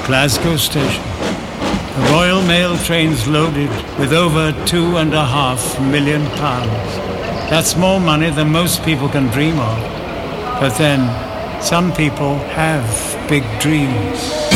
Glasgow Station. The Royal Mail train's loaded with over £2.5 million. That's more money than most people can dream of. But then, some people have big dreams.